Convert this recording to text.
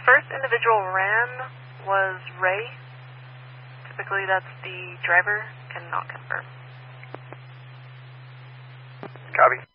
first individual ran was Ray. Typically that's the driver. Cannot confirm. Copy.